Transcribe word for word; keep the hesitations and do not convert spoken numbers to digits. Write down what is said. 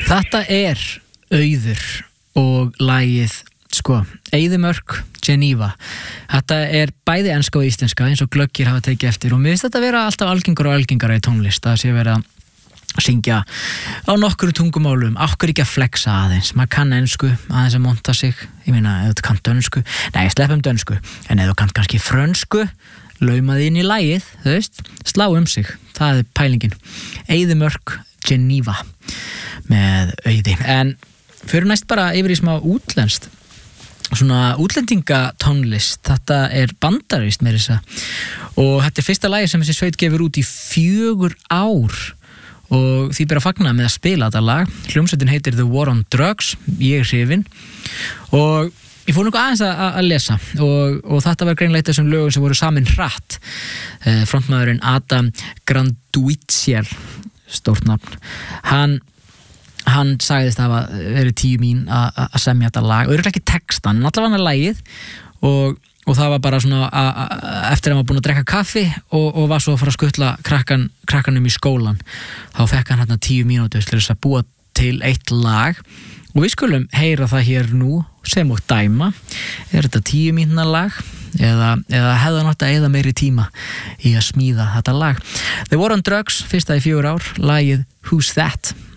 Þetta er Auður og lagið, sko, Eyðimörk, Geneva. Þetta er bæði enska og íslenska eins og glöggir hafa tekið eftir og mér finnst þetta vera alltaf algengar og algengara í tónlist. Það sé vera að syngja á nokkru tungumálum, okkur ekki að flexa aðeins. Maður kann ensku, aðeins að monta sig. Ég meina, ef þú kann dönsku, nei, sleppum dönsku, en ef þú kann kannski frönsku, laumaði inn í lagið, þú veist, slá um sig. Það er pælingin. Eyðimörk, Geneva með Auði. En fyrir næst bara yfir í smá útlenskt, svona útlendingatónlist. Þetta er bandarískt meira þess að, og þetta er fyrsta lagi sem þessi sveit gefur út í fjögur ár og því ber að fagna með að spila þetta lag. Hljómsveitin heitir The War on Drugs, ég er hrifinn og ég fór nokkuð aðeins að, að lesa og, og þetta var greinlega eitt af þessum lögum sem voru samin hratt. eh, frontmaðurinn Adam Granduiciel, stórt nafn, hann hann sagðist að hafa verið tíu mín að semja þetta lag og eru ekki textan, en allavega hann lagið og, og það var bara svona a, a, eftir að hann var búin að drekka kaffi og, og var svo að fara að skuttla krakkan, krakkanum í skólan, þá fekk hann hérna tíu mínútur til þess að búa til eitt lag og við skulum heyra það hér nú sem og dæma, er þetta tíu mínúna lag eða, eða hefða nátt að eyða meiri tíma í að smíða þetta lag. The War on Drugs, fyrsta í fjögur ár, lagið Who's That?